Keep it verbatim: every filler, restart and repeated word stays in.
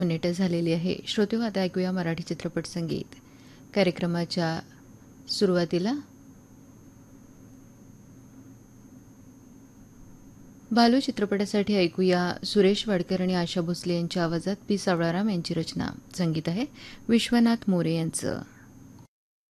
मिनिटं झालेली आहे. श्रोतेहो, आता ऐकूया मराठी चित्रपट संगीत. कार्यक्रमाच्या सुरुवातीला भालू चित्रपटासाठी ऐकूया सुरेश वाडकर आणि आशा भोसले यांच्या आवाजात पी सावळाराम यांची रचना. संगीत आहे विश्वनाथ मोरे यांचं.